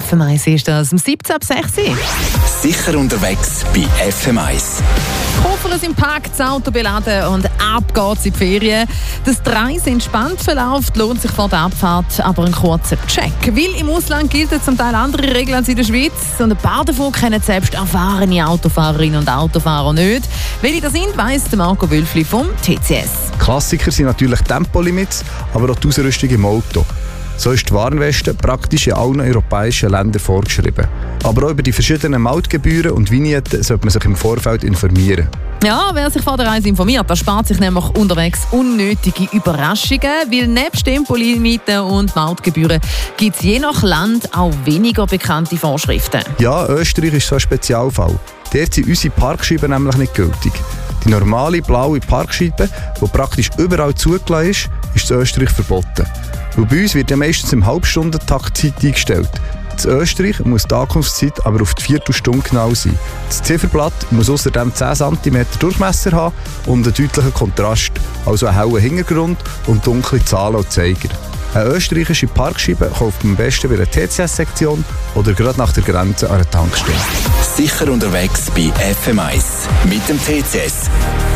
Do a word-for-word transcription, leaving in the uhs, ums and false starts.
F M eins ist das um siebzehn ab sechs. Sicher unterwegs bei F M eins. Koffer sind gepackt, das Auto beladen und ab geht's in die Ferien. Dass die Reise entspannt verläuft, lohnt sich vor der Abfahrt aber ein kurzer Check. Weil im Ausland gelten zum Teil andere Regeln als in der Schweiz. Und ein paar davon kennen selbst erfahrene Autofahrerinnen und Autofahrer nicht. Welche das sind, weiss Marco Wülfli vom T C S. Klassiker sind natürlich Tempolimits, aber auch die Ausrüstung im Auto. So ist die Warnweste praktisch in allen europäischen Ländern vorgeschrieben. Aber auch über die verschiedenen Mautgebühren und Vignetten sollte man sich im Vorfeld informieren. Ja, wer sich vor der Reise informiert, das spart sich nämlich unterwegs unnötige Überraschungen, weil nebst Tempolimiten und Mautgebühren gibt es je nach Land auch weniger bekannte Vorschriften. Ja, Österreich ist so ein Spezialfall. Dort sind unsere Parkscheiben nämlich nicht gültig. Die normale blaue Parkscheibe, die praktisch überall zugelassen ist, ist in Österreich verboten. Weil bei uns wird ja meistens im Halbstundentakt Zeit eingestellt. In Österreich muss die Ankunftszeit aber auf die Viertelstunde genau sein. Das Zifferblatt muss außerdem zehn Zentimeter Durchmesser haben und einen deutlichen Kontrast, also einen hellen Hintergrund und dunkle Zahlen und Zeiger. Eine österreichische Parkscheibe kauft man am besten bei einer T C S-Sektion oder gerade nach der Grenze an einer Tankstelle. Sicher unterwegs bei F M eins mit dem T C S.